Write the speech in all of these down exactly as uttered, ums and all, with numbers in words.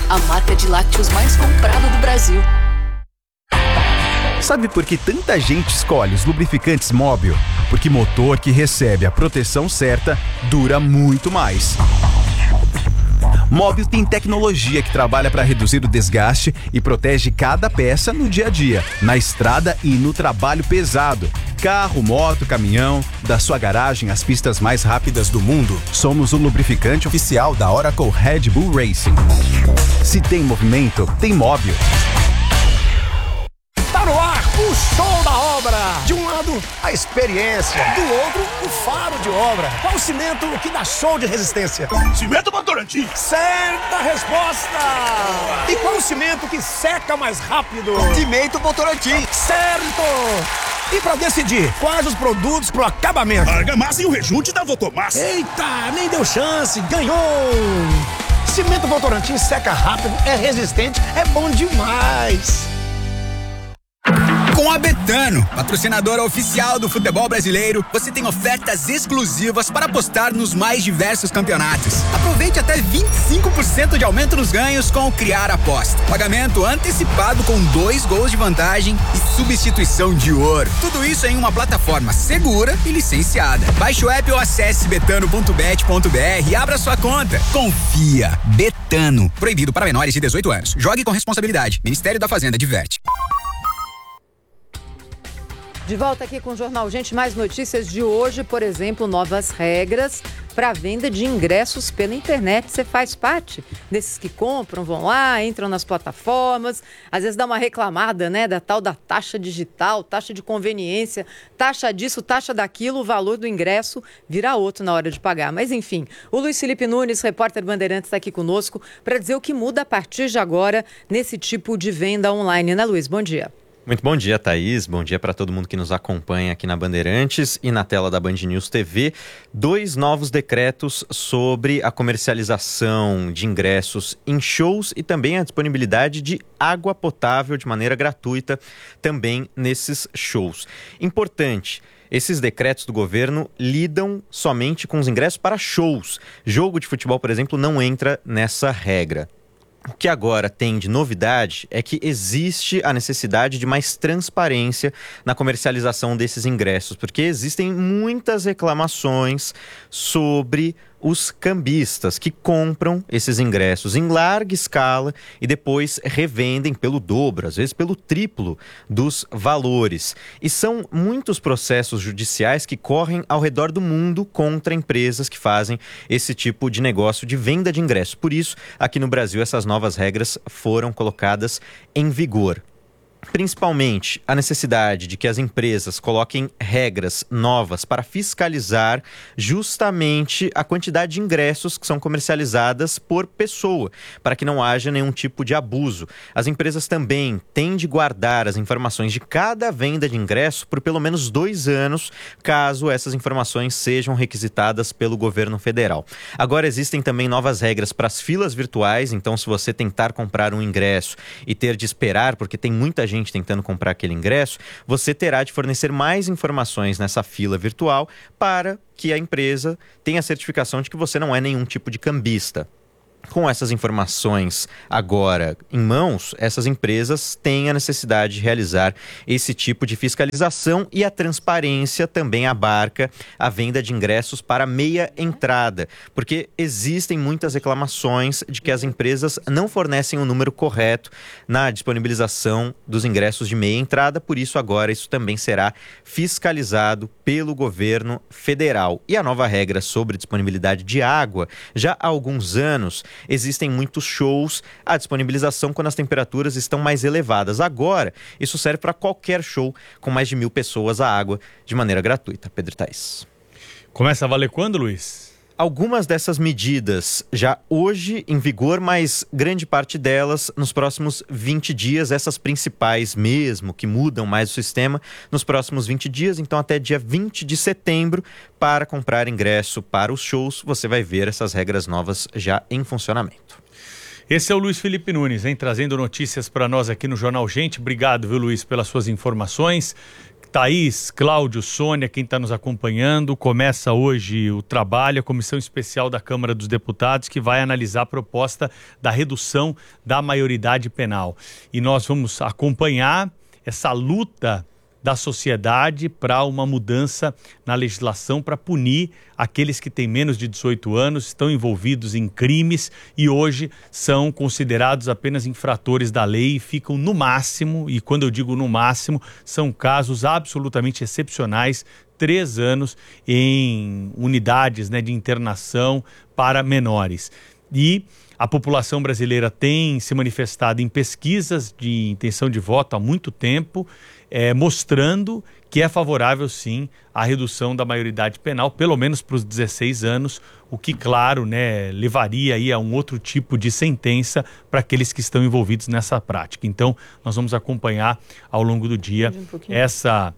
a marca de lácteos mais comprada do Brasil. Sabe por que tanta gente escolhe os lubrificantes Móbil? Porque motor que recebe a proteção certa dura muito mais. Móbil tem tecnologia que trabalha para reduzir o desgaste e protege cada peça no dia a dia, na estrada e no trabalho pesado. Carro, moto, caminhão, da sua garagem às pistas mais rápidas do mundo, somos o lubrificante oficial da Oracle Red Bull Racing. Se tem movimento, tem Móbil. Tá no ar o show da obra. De um lado, a experiência. Do outro, o faro de obra. Qual o cimento que dá show de resistência? Cimento Votorantim. Certa resposta. E qual o cimento que seca mais rápido? Cimento Votorantim. Certo. E pra decidir quais os produtos pro acabamento? A argamassa e o rejunte da Votomassa. Eita, nem deu chance. Ganhou. Cimento Votorantim seca rápido, é resistente, é bom demais. Com a Betano, patrocinadora oficial do futebol brasileiro, você tem ofertas exclusivas para apostar nos mais diversos campeonatos. Aproveite até vinte e cinco por cento de aumento nos ganhos com o Criar Aposta. Pagamento antecipado com dois gols de vantagem e substituição de ouro. Tudo isso em uma plataforma segura e licenciada. Baixe o app ou acesse betano ponto bet ponto br e abra sua conta. Confia. Betano. Proibido para menores de dezoito anos. Jogue com responsabilidade. Ministério da Fazenda diverte. De volta aqui com o Jornal Gente, mais notícias de hoje, por exemplo, novas regras para venda de ingressos pela internet. Você faz parte desses que compram, vão lá, entram nas plataformas, às vezes dá uma reclamada, né, da tal da taxa digital, taxa de conveniência, taxa disso, taxa daquilo, o valor do ingresso vira outro na hora de pagar. Mas enfim, o Luiz Felipe Nunes, repórter Bandeirantes, está aqui conosco para dizer o que muda a partir de agora nesse tipo de venda online, né, Luiz? Bom dia. Muito bom dia, Thaís. Bom dia para todo mundo que nos acompanha aqui na Bandeirantes e na tela da Band News T V. Dois novos decretos sobre a comercialização de ingressos em shows e também a disponibilidade de água potável de maneira gratuita também nesses shows. Importante. Esses decretos do governo lidam somente com os ingressos para shows. Jogo de futebol, por exemplo, não entra nessa regra. O que agora tem de novidade é que existe a necessidade de mais transparência na comercialização desses ingressos, porque existem muitas reclamações sobre os cambistas que compram esses ingressos em larga escala e depois revendem pelo dobro, às vezes pelo triplo dos valores. E são muitos processos judiciais que correm ao redor do mundo contra empresas que fazem esse tipo de negócio de venda de ingressos. Por isso, aqui no Brasil, essas novas regras foram colocadas em vigor. Principalmente a necessidade de que as empresas coloquem regras novas para fiscalizar justamente a quantidade de ingressos que são comercializadas por pessoa, para que não haja nenhum tipo de abuso. As empresas também têm de guardar as informações de cada venda de ingresso por pelo menos dois anos, caso essas informações sejam requisitadas pelo governo federal. Agora existem também novas regras para as filas virtuais, então se você tentar comprar um ingresso e ter de esperar, porque tem muita gente tentando comprar aquele ingresso, você terá de fornecer mais informações nessa fila virtual para que a empresa tenha a certificação de que você não é nenhum tipo de cambista. Com essas informações agora em mãos, essas empresas têm a necessidade de realizar esse tipo de fiscalização e a transparência também abarca a venda de ingressos para meia entrada, porque existem muitas reclamações de que as empresas não fornecem o número correto na disponibilização dos ingressos de meia entrada, por isso agora isso também será fiscalizado pelo governo federal. E a nova regra sobre disponibilidade de água, já há alguns anos, existem muitos shows, a disponibilização quando as temperaturas estão mais elevadas. Agora, isso serve para qualquer show com mais de mil pessoas, a água de maneira gratuita. Pedro Thaís. Começa a valer quando, Luiz? Algumas dessas medidas já hoje em vigor, mas grande parte delas nos próximos vinte dias, essas principais mesmo, que mudam mais o sistema, nos próximos vinte dias, então até dia vinte de setembro, para comprar ingresso para os shows, você vai ver essas regras novas já em funcionamento. Esse é o Luiz Felipe Nunes, hein, trazendo notícias para nós aqui no Jornal Gente. Obrigado, viu, Luiz, pelas suas informações. Thaís, Cláudio, Sônia, quem está nos acompanhando, começa hoje o trabalho, a Comissão Especial da Câmara dos Deputados, que vai analisar a proposta da redução da maioridade penal. E nós vamos acompanhar essa luta da sociedade para uma mudança na legislação para punir aqueles que têm menos de dezoito anos, estão envolvidos em crimes e hoje são considerados apenas infratores da lei e ficam no máximo, e quando eu digo no máximo, são casos absolutamente excepcionais, três anos em unidades, né, de internação para menores. E a população brasileira tem se manifestado em pesquisas de intenção de voto há muito tempo, É, mostrando que é favorável, sim, à redução da maioridade penal, pelo menos para os dezesseis anos, o que, claro, né, levaria aí a um outro tipo de sentença para aqueles que estão envolvidos nessa prática. Então, nós vamos acompanhar ao longo do dia um essa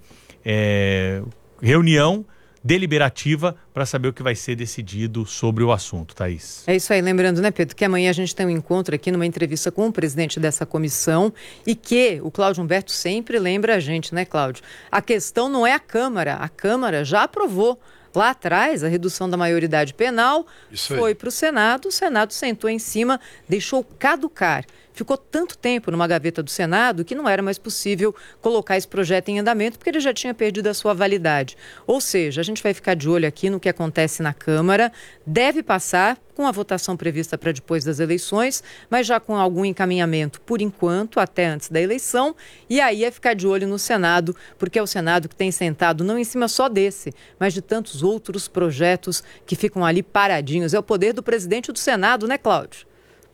é, reunião deliberativa para saber o que vai ser decidido sobre o assunto, Thaís. É isso aí, lembrando, né, Pedro, que amanhã a gente tem um encontro aqui numa entrevista com o presidente dessa comissão e que o Cláudio Humberto sempre lembra a gente, né, Cláudio? A questão não é a Câmara, a Câmara já aprovou lá atrás a redução da maioridade penal, foi para o Senado, o Senado sentou em cima, deixou caducar. Ficou tanto tempo numa gaveta do Senado que não era mais possível colocar esse projeto em andamento porque ele já tinha perdido a sua validade. Ou seja, a gente vai ficar de olho aqui no que acontece na Câmara, deve passar com a votação prevista para depois das eleições, mas já com algum encaminhamento por enquanto, até antes da eleição, e aí é ficar de olho no Senado, porque é o Senado que tem sentado não em cima só desse, mas de tantos outros projetos que ficam ali paradinhos. É o poder do presidente do Senado, né, Cláudio?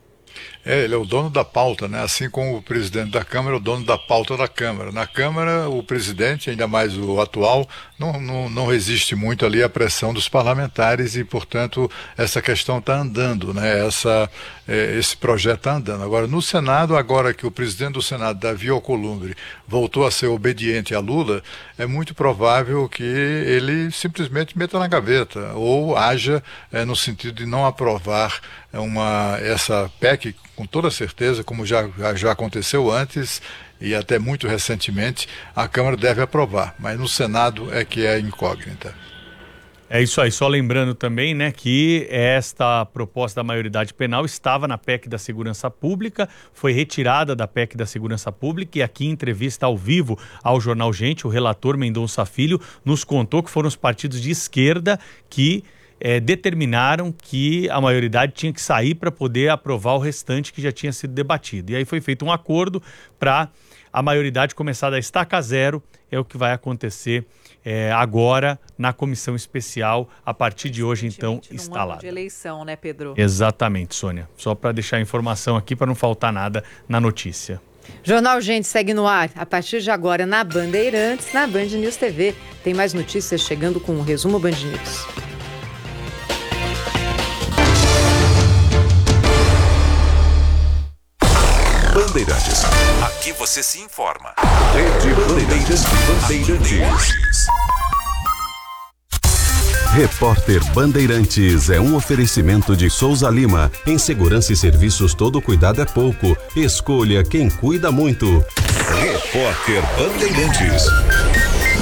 É, ele é o dono da pauta, né? Assim como o presidente da Câmara é o dono da pauta da Câmara. Na Câmara, o presidente, ainda mais o atual, não, não, não resiste muito ali à pressão dos parlamentares e, portanto, essa questão está andando, né? Essa, é, esse projeto está andando. Agora, no Senado, agora que o presidente do Senado, Davi Alcolumbre, voltou a ser obediente a Lula, é muito provável que ele simplesmente meta na gaveta ou haja é, no sentido de não aprovar uma, essa P E C, com toda certeza, como já, já aconteceu antes e até muito recentemente, a Câmara deve aprovar, mas no Senado é que é incógnita. É isso aí, só lembrando também, né, que esta proposta da maioridade penal estava na P E C da Segurança Pública, foi retirada da P E C da Segurança Pública e aqui em entrevista ao vivo ao Jornal Gente, o relator Mendonça Filho nos contou que foram os partidos de esquerda que É, determinaram que a maioridade tinha que sair para poder aprovar o restante que já tinha sido debatido. E aí foi feito um acordo para a maioridade começar a dar estaca zero, é o que vai acontecer é, agora na comissão especial, a partir de hoje, então, instalada. De eleição, né, Pedro? Exatamente, Sônia. Só para deixar a informação aqui, para não faltar nada na notícia. Jornal Gente segue no ar a partir de agora na Bandeirantes, na Band News T V. Tem mais notícias chegando com o resumo Band News. Bandeirantes. Aqui você se informa. Rede Bandeirantes. Bandeirantes. Repórter Bandeirantes é um oferecimento de Souza Lima. Em segurança e serviços, todo cuidado é pouco. Escolha quem cuida muito. Repórter Bandeirantes.